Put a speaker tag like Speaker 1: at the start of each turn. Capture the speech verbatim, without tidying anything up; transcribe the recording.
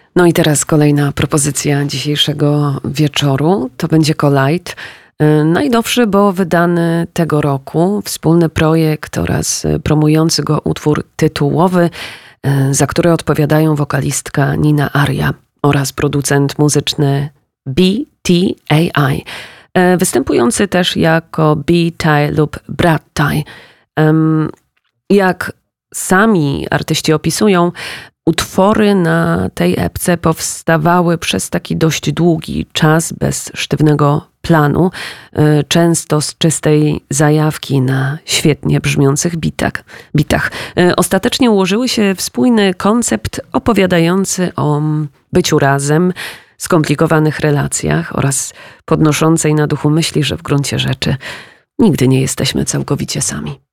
Speaker 1: No i teraz kolejna propozycja dzisiejszego wieczoru. To będzie Collide. Najnowszy, bo wydany tego roku. Wspólny projekt oraz promujący go utwór tytułowy, za który odpowiadają wokalistka Nina Aria oraz producent muzyczny B T A I. Występujący też jako B-Thai lub Brat-Thai. Jak sami artyści opisują, utwory na tej epce powstawały przez taki dość długi czas, bez sztywnego planu, często z czystej zajawki na świetnie brzmiących bitach. bitach. Ostatecznie ułożyły się w spójny koncept opowiadający o byciu razem, skomplikowanych relacjach oraz podnoszącej na duchu myśli, że w gruncie rzeczy nigdy nie jesteśmy całkowicie sami.